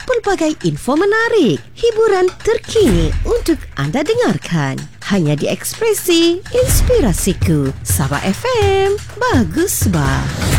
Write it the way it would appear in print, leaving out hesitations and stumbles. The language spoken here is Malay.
pelbagai info menarik, hiburan terkini untuk anda dengarkan. Hanya di Ekspresi Inspirasiku. Sabah FM. Bagus bah.